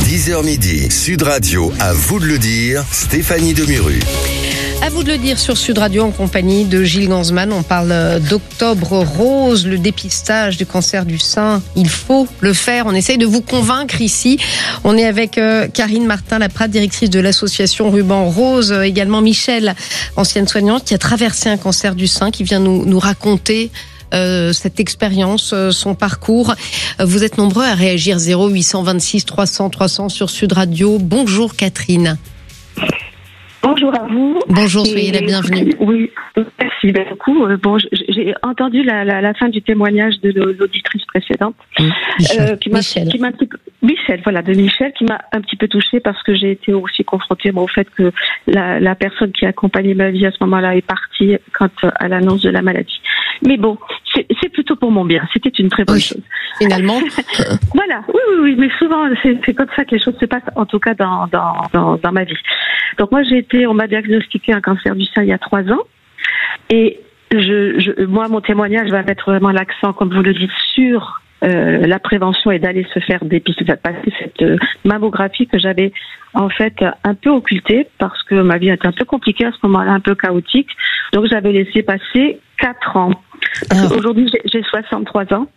10h midi, Sud Radio, à vous de le dire, Stéphanie Demuru. À vous de le dire sur Sud Radio en compagnie de Gilles Gansman. On parle d'Octobre Rose, le dépistage du cancer du sein. Il faut le faire. On essaye de vous convaincre ici. On est avec Karine Martin-Laprade, directrice de l'association Ruban Rose. Également Michel, ancienne soignante, qui a traversé un cancer du sein, qui vient nous raconter cette expérience, son parcours. Vous êtes nombreux à réagir. 0826 300 300 sur Sud Radio. Bonjour Catherine. Bonjour à vous. Bonjour, soyez la bienvenue. Oui, merci beaucoup. J'ai entendu la fin du témoignage de l'auditrice précédente, Michel, de Michel, qui m'a un petit peu touchée parce que j'ai été aussi confrontée au fait que la personne qui accompagnait ma vie à ce moment-là est partie à l'annonce de la maladie. Mais bon, c'est plutôt pour mon bien. C'était une très bonne chose. Finalement. Voilà. Oui. Mais souvent, c'est comme ça que les choses se passent, en tout cas dans ma vie. Donc moi, on m'a diagnostiqué un cancer du sein il y a 3 ans. Et moi, mon témoignage va mettre vraiment l'accent, comme vous le dites, sur la prévention et d'aller se faire dépister, passer cette mammographie que j'avais en fait un peu occultée parce que ma vie était un peu compliquée à ce moment-là, un peu chaotique. Donc j'avais laissé passer 4 ans. Aujourd'hui, j'ai 63 ans.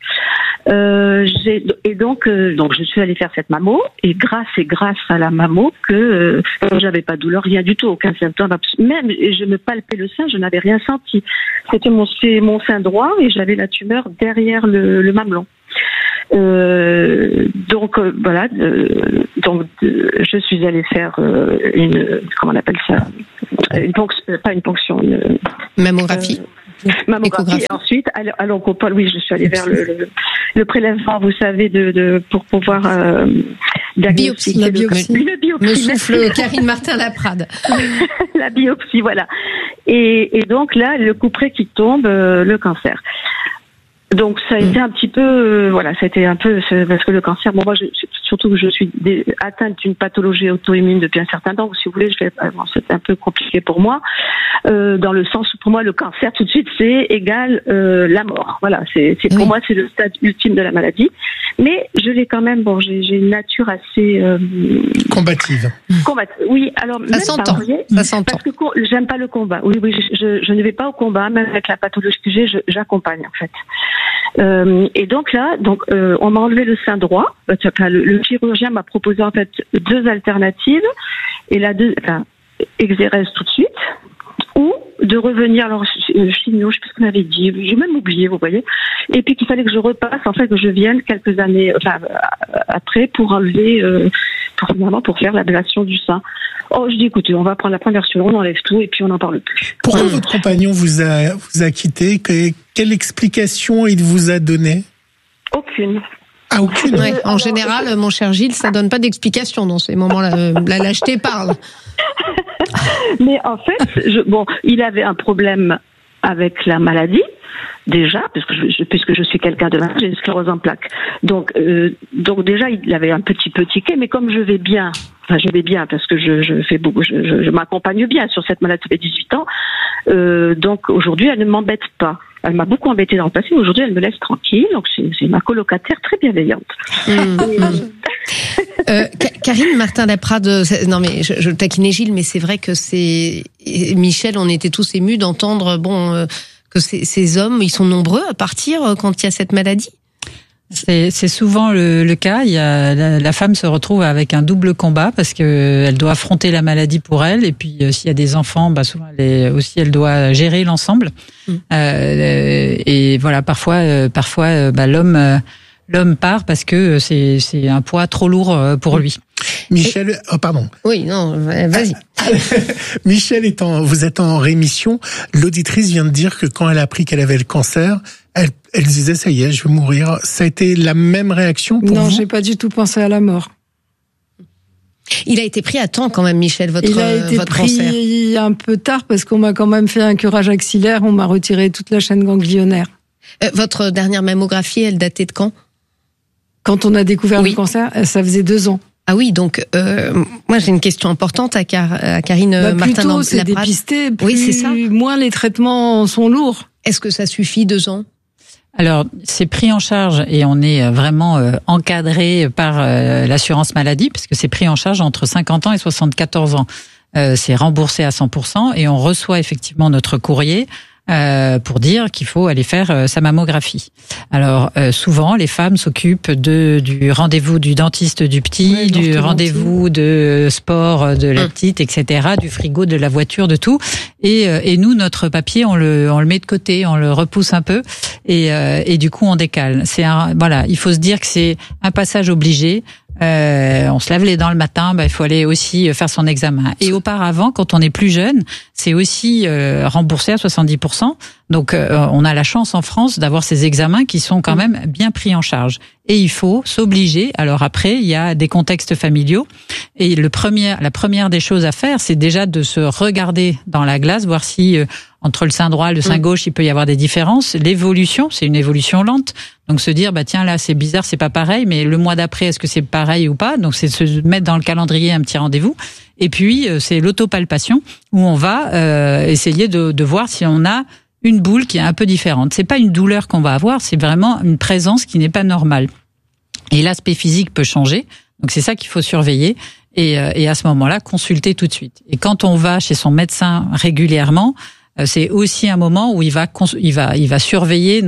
Donc je suis allée faire cette mammo et grâce à la mammo que j'avais pas de douleur, rien du tout, aucun symptôme, même je me palpais le sein, je n'avais rien senti. C'était mon sein droit et j'avais la tumeur derrière le mamelon. Donc je suis allée faire comment on appelle ça, pas une ponction, une mammographie. Mammographie. Et ensuite, à l'oncopole, oui, je suis allée vers le prélèvement, vous savez, pour pouvoir diagnostiquer la biopsie. Le biopsie. Me souffle Karine Martin-Laprade. La biopsie, voilà. Et donc là, le couperet qui tombe, le cancer. Donc ça a été un petit peu, c'était un peu parce que le cancer, moi, surtout que je suis atteinte d'une pathologie auto-immune depuis un certain temps. Si vous voulez, c'est un peu compliqué pour moi, dans le sens où pour moi le cancer tout de suite c'est égal la mort. Voilà, pour moi c'est le stade ultime de la maladie. Mais je l'ai quand même. Bon, j'ai une nature assez combative. Oui, alors ça s'entend. Ça s'entend. Parce que j'aime pas le combat. Oui, je ne vais pas au combat, même avec la pathologie que j'ai, j'accompagne en fait. Et donc là, on m'a enlevé le sein droit. Le chirurgien m'a proposé en fait 2 alternatives et exérèse tout de suite ou de revenir. Alors chimio, je sais pas ce qu'on avait dit, j'ai même oublié, vous voyez. Et puis qu'il fallait que je repasse, en fait, que je vienne quelques années après pour enlever, pour faire l'ablation du sein. Oh, je dis, écoutez, on va prendre la première sur, on enlève tout et puis on n'en parle plus. Pourquoi votre compagnon vous a quitté? Quelle explication il vous a donné? Aucune. Ah, aucune? Ouais, en général, mon cher Gilles, ça donne pas d'explication dans ces moments-là. La lâcheté parle. Mais en fait, il avait un problème avec la maladie. Déjà, puisque je suis quelqu'un de malade, j'ai une sclérose en plaques. Donc déjà, il avait un petit peu tiqué, mais comme je vais bien parce que je fais beaucoup, je m'accompagne bien sur cette maladie depuis 18 ans. Donc aujourd'hui, elle ne m'embête pas. Elle m'a beaucoup embêtée dans le passé, aujourd'hui elle me laisse tranquille, donc c'est ma colocataire très bienveillante. Karine Martin-Laprade, non mais je taquinais Gilles, mais c'est vrai que Michel, on était tous émus d'entendre que ces hommes, ils sont nombreux à partir quand il y a cette maladie. C'est souvent le cas. La femme se retrouve avec un double combat parce que elle doit affronter la maladie pour elle et puis s'il y a des enfants, souvent elle doit gérer l'ensemble. Et voilà, parfois l'homme part parce que c'est un poids trop lourd pour lui. Michel, pardon. Oui, non, vas-y. Michel, vous êtes en rémission. L'auditrice vient de dire que quand elle a appris qu'elle avait le cancer, elle disait ça y est, je vais mourir. Ça a été la même réaction pour vous? Non, j'ai pas du tout pensé à la mort. Il a été pris à temps quand même, Michel, votre cancer. Il a été pris un peu tard parce qu'on m'a quand même fait un curage axillaire, on m'a retiré toute la chaîne ganglionnaire. Votre dernière mammographie, elle datait de quand? Quand on a découvert le cancer, ça faisait 2 ans. Ah oui, donc moi j'ai une question importante à Karine Martin-Laprade. Plus tôt c'est dépisté, moins les traitements sont lourds. Est-ce que ça suffit 2 ans? Alors, c'est pris en charge et on est vraiment encadré par l'assurance maladie, parce que c'est pris en charge entre 50 ans et 74 ans. C'est remboursé à 100% et on reçoit effectivement notre courrier pour dire qu'il faut aller faire sa mammographie. Alors souvent les femmes s'occupent du rendez-vous du dentiste du petit, du rendez-vous de sport de la petite, etc., du frigo, de la voiture, de tout. Et nous, notre papier, on le met de côté, on le repousse un peu et du coup on décale. Voilà, il faut se dire que c'est un passage obligé. On se lave les dents le matin, il faut aller aussi faire son examen. Et auparavant, quand on est plus jeune, c'est aussi remboursé à 70%. Donc on a la chance en France d'avoir ces examens qui sont quand même bien pris en charge. Et il faut s'obliger. Alors après, il y a des contextes familiaux. Et la première des choses à faire, c'est déjà de se regarder dans la glace, voir si entre le sein droit et le sein gauche, il peut y avoir des différences. L'évolution, c'est une évolution lente. Donc se dire, tiens, là, c'est bizarre, c'est pas pareil, mais le mois d'après, est-ce que c'est pareil ou pas? Donc c'est se mettre dans le calendrier un petit rendez-vous. Et puis, c'est l'autopalpation où on va essayer de voir si on a une boule qui est un peu différente. C'est pas une douleur qu'on va avoir, c'est vraiment une présence qui n'est pas normale. Et l'aspect physique peut changer. Donc c'est ça qu'il faut surveiller. Et à ce moment-là, consulter tout de suite. Et quand on va chez son médecin régulièrement, c'est aussi un moment où il va surveiller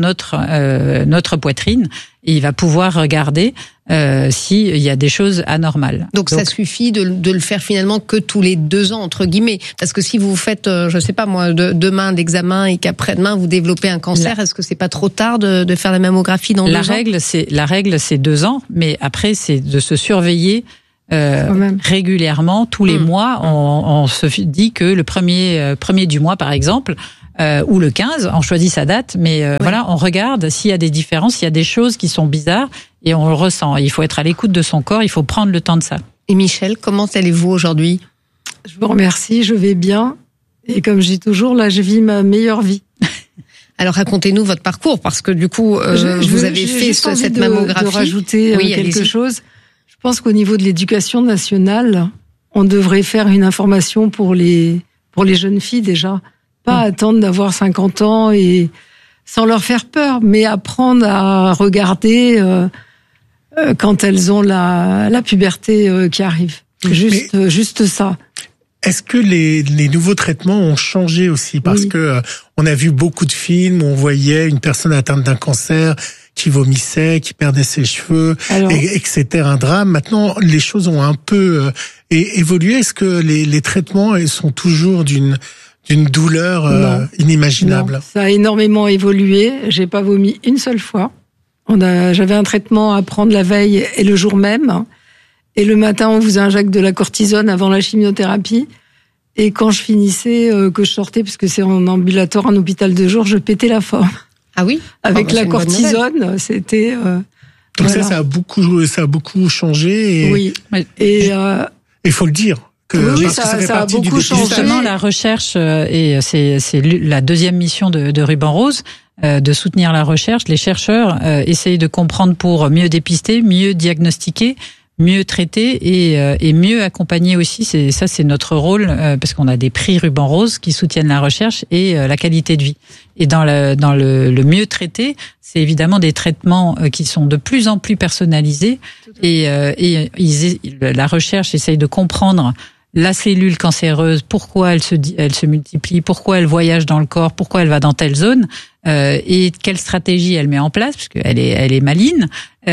notre poitrine et il va pouvoir regarder s'il y a des choses anormales. Donc ça suffit de le faire finalement que tous les 2 ans entre guillemets, parce que si vous faites je sais pas moi demain l'examen et qu'après-demain vous développez un cancer, est-ce que c'est pas trop tard de faire la mammographie dans 2 ans? La règle c'est 2 ans, mais après c'est de se surveiller régulièrement tous les mois. On se dit que le premier du mois par exemple, ou le 15, on choisit sa date, mais voilà, on regarde s'il y a des différences, s'il y a des choses qui sont bizarres et on le ressent. Il faut être à l'écoute de son corps, il faut prendre le temps de ça. Et Michel, comment allez-vous aujourd'hui? Je vous remercie, je vais bien. Et comme je dis toujours, là, je vis ma meilleure vie. Alors racontez-nous votre parcours, parce que du coup, vous avez fait cette mammographie. De rajouter quelque chose. Je pense qu'au niveau de l'éducation nationale, on devrait faire une information pour les jeunes filles déjà. Pas attendre d'avoir 50 ans et sans leur faire peur, mais apprendre à regarder quand elles ont la puberté qui arrive. Juste ça. Est-ce que les nouveaux traitements ont changé aussi? Parce que on a vu beaucoup de films où on voyait une personne atteinte d'un cancer qui vomissait, qui perdait ses cheveux, et que c'était un drame. Maintenant, les choses ont un peu évolué. Est-ce que les traitements sont toujours d'une douleur inimaginable? Non, ça a énormément évolué. J'ai pas vomi une seule fois. J'avais un traitement à prendre la veille et le jour même. Et le matin, on vous injecte de la cortisone avant la chimiothérapie. Et quand je finissais, que je sortais, parce que c'est en ambulatoire, en hôpital de jour, je pétais la forme. Ah oui? Avec la cortisone, c'était... Donc voilà. Ça a beaucoup changé. Oui. Et il faut le dire. Oui, ça a beaucoup changé. Justement, la recherche, et c'est la deuxième mission de Ruban Rose, de soutenir la recherche. Les chercheurs essayent de comprendre pour mieux dépister, mieux diagnostiquer, mieux traiter et mieux accompagner aussi. C'est notre rôle, parce qu'on a des prix Ruban Rose qui soutiennent la recherche et la qualité de vie. Et dans le mieux traiter, c'est évidemment des traitements qui sont de plus en plus personnalisés et la recherche essaye de comprendre la cellule cancéreuse, pourquoi elle se multiplie, pourquoi elle voyage dans le corps, pourquoi elle va dans telle zone, et quelle stratégie elle met en place, parce qu'elle est maligne,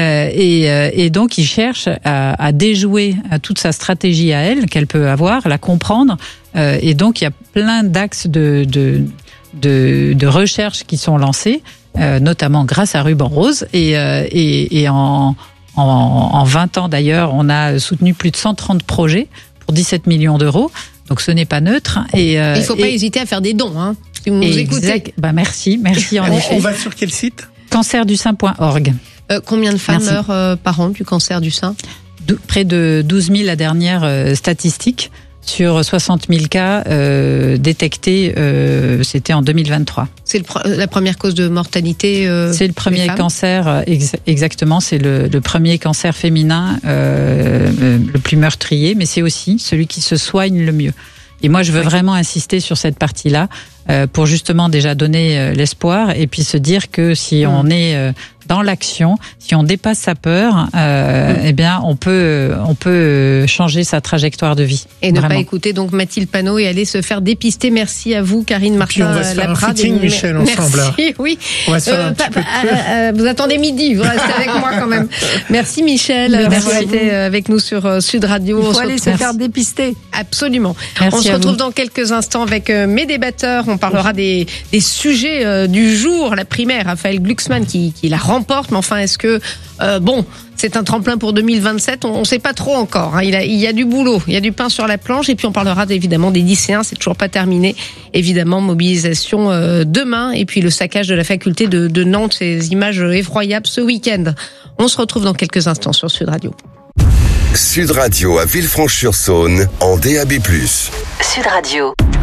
et donc il cherche à déjouer toute sa stratégie à elle qu'elle peut avoir, la comprendre, et donc il y a plein d'axes de recherche qui sont lancés, notamment grâce à Ruban Rose, et en 20 ans d'ailleurs, on a soutenu plus de 130 projets pour 17 millions d'euros. Donc ce n'est pas neutre. Et il ne faut pas hésiter à faire des dons, hein, si vous nous écoutez. Merci en effet. On va sur quel site? Cancerdusein.org. Combien de femmes meurent par an du cancer du sein? Près de 12 000 la dernière statistique. Sur 60 000 cas détectés, c'était en 2023. C'est la première cause de mortalité c'est le premier cancer, exactement. C'est le premier cancer féminin le plus meurtrier, mais c'est aussi celui qui se soigne le mieux. Et moi, je veux vraiment insister sur cette partie-là pour justement déjà donner l'espoir et puis se dire que si on est dans l'action, si on dépasse sa peur, eh bien, on peut changer sa trajectoire de vie. Et ne pas écouter donc Mathilde Panot et aller se faire dépister. Merci à vous, Karine Martin. Puis on va se faire un footing, Michel, ensemble. Merci, oui. On va se faire un petit peu de vous attendez midi, vous restez avec moi quand même. Merci Michel d'avoir été avec nous sur Sud Radio. Il faut aller se faire dépister. Absolument. Merci on se retrouve dans quelques instants avec mes débatteurs. On parlera des sujets du jour. La primaire, Raphaël Glucksmann qui la remporte. Mais enfin, est-ce que c'est un tremplin pour 2027 On ne sait pas trop encore. Hein. Il y a du boulot, il y a du pain sur la planche. Et puis on parlera évidemment des lycéens. C'est toujours pas terminé. Évidemment, mobilisation demain. Et puis le saccage de la faculté de Nantes. Ces images effroyables ce week-end. On se retrouve dans quelques instants sur Sud Radio. Sud Radio à Villefranche-sur-Saône en DAB+. Sud Radio.